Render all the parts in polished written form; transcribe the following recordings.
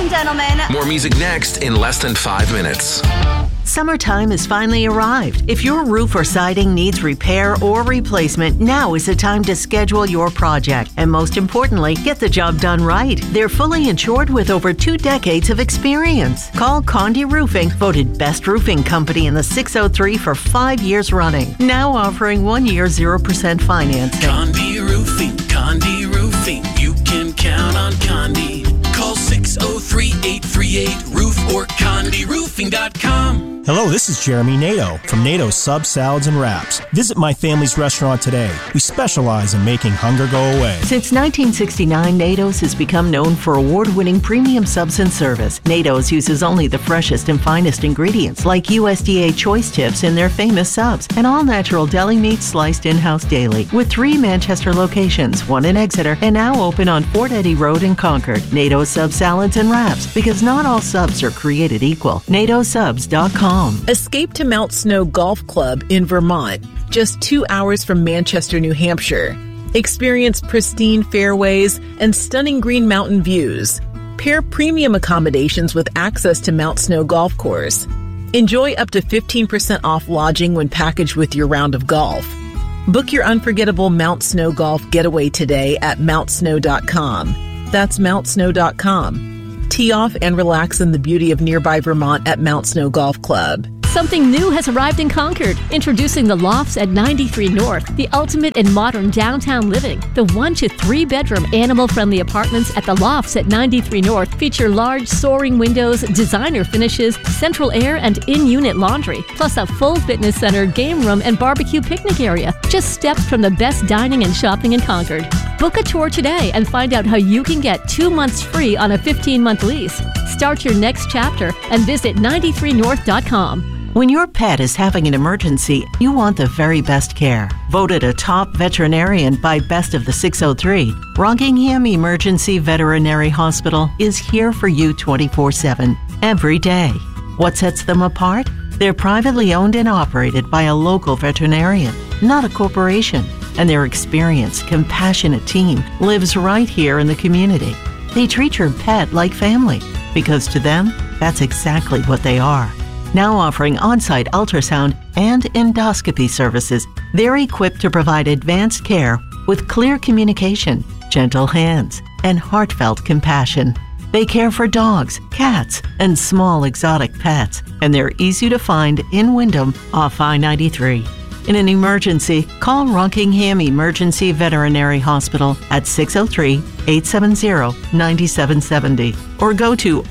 and gentlemen. More music next in less than 5 minutes. Summertime has finally arrived. If your roof or siding needs repair or replacement, now is the time to schedule your project. And most importantly, get the job done right. They're fully insured with over 2 decades of experience. Call Condi Roofing, voted best roofing company in the 603 for 5 years running. Now offering 1 year 0% financing. Condi Roofing, Condi Roofing. You can count on Condi. Call 603-838-ROOF or CondiRoofing.com. Hello, this is Jeremy Nato from Nato Sub Salads and Wraps. Visit my family's restaurant today. We specialize in making hunger go away. Since 1969, Nato's has become known for award-winning premium subs and service. Nato's uses only the freshest and finest ingredients like USDA choice tips in their famous subs and all-natural deli meat sliced in-house daily. With 3 Manchester locations, 1 in Exeter, and now open on Fort Eddy Road in Concord. Nato's Sub Salads and Wraps, because not all subs are created equal. NatoSubs.com. Escape to Mount Snow Golf Club in Vermont, just 2 hours from Manchester, New Hampshire. Experience pristine fairways and stunning green mountain views. Pair premium accommodations with access to Mount Snow Golf Course. Enjoy up to 15% off lodging when packaged with your round of golf. Book your unforgettable Mount Snow Golf getaway today at mountsnow.com. That's mountsnow.com. Tee off and relax in the beauty of nearby Vermont at Mount Snow Golf Club. Something new has arrived in Concord. Introducing the Lofts at 93 North, the ultimate in modern downtown living. The 1 to 3 bedroom animal-friendly apartments at the Lofts at 93 North feature large soaring windows, designer finishes, central air, and in-unit laundry, plus a full fitness center, game room, and barbecue picnic area. Just steps from the best dining and shopping in Concord. Book a tour today and find out how you can get 2 months free on a 15-month lease. Start your next chapter and visit 93north.com. When your pet is having an emergency, you want the very best care. Voted a top veterinarian by Best of the 603, Rockingham Emergency Veterinary Hospital is here for you 24/7, every day. What sets them apart? They're privately owned and operated by a local veterinarian, not a corporation. And their experienced, compassionate team lives right here in the community. They treat your pet like family, because to them, that's exactly what they are. Now offering on-site ultrasound and endoscopy services, they're equipped to provide advanced care with clear communication, gentle hands, and heartfelt compassion. They care for dogs, cats, and small exotic pets, and they're easy to find in Wyndham off I-93. In an emergency, call Rockingham Emergency Veterinary Hospital at 603-870-9770 or go to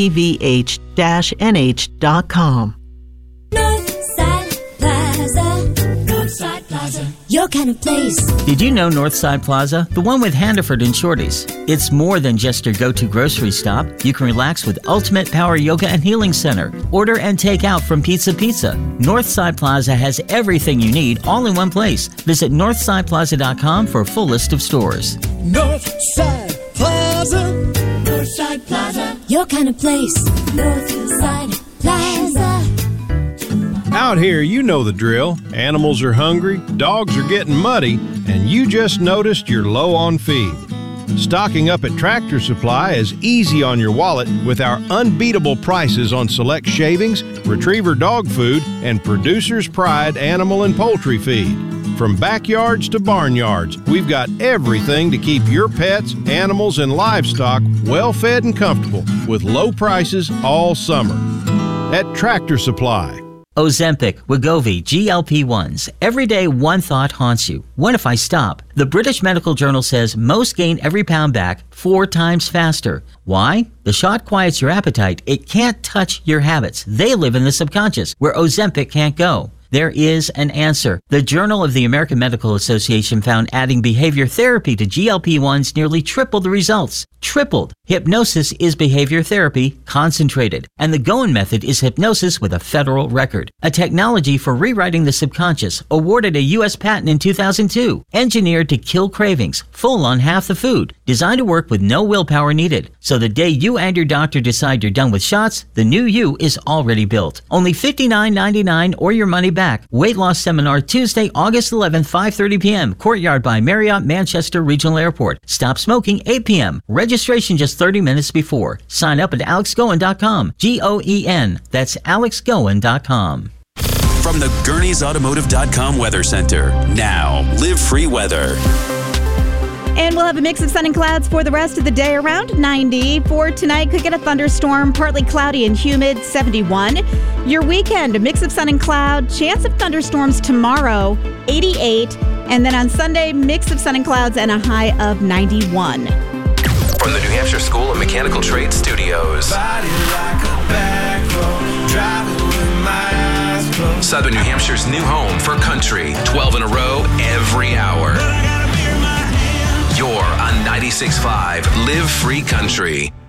revh-nh.com. Northside Plaza. Northside Plaza. Your kind of place. Did you know Northside Plaza? The one with Handiford and Shorty's. It's more than just your go-to grocery stop. You can relax with Ultimate Power Yoga and Healing Center. Order and take out from Pizza. Northside Plaza has everything you need all in one place. Visit northsideplaza.com for a full list of stores. Northside Plaza. Northside Plaza. Your kind of place. Northside Plaza. Out here, you know the drill. Animals are hungry, dogs are getting muddy, and you just noticed you're low on feed. Stocking up at Tractor Supply is easy on your wallet with our unbeatable prices on select shavings, retriever dog food, and Producer's Pride animal and poultry feed. From backyards to barnyards, we've got everything to keep your pets, animals, and livestock well fed and comfortable with low prices all summer. At Tractor Supply. Ozempic, Wegovy, GLP-1s. Every day one thought haunts you. What if I stop? The British Medical Journal says most gain every pound back 4 times faster. Why? The shot quiets your appetite. It can't touch your habits. They live in the subconscious, where Ozempic can't go. There is an answer. The Journal of the American Medical Association found adding behavior therapy to GLP-1s nearly tripled the results. Tripled. Hypnosis is behavior therapy concentrated, and the Goen method is hypnosis with a federal record. A technology for rewriting the subconscious, awarded a U.S. patent in 2002. Engineered to kill cravings, full on half the food. Designed to work with no willpower needed. So the day you and your doctor decide you're done with shots, the new you is already built. Only $59.99 or your money Back. Weight loss seminar Tuesday, August 11th, 5:30 p.m. Courtyard by Marriott Manchester Regional Airport. Stop smoking 8 p.m. Registration just 30 minutes before. Sign up at alexgoen.com. GOEN. That's alexgoen.com. From the Gurney'sAutomotive.com Weather Center. Now, Live Free Weather. And we'll have a mix of sun and clouds for the rest of the day, around 90. For tonight, could get a thunderstorm, partly cloudy and humid, 71. Your weekend, a mix of sun and cloud, chance of thunderstorms tomorrow, 88. And then on Sunday, mix of sun and clouds and a high of 91. From the New Hampshire School of Mechanical Trades Studios. Southern New Hampshire's new home for country. 12 in a row, every hour. You're on 96.5 Live Free Country.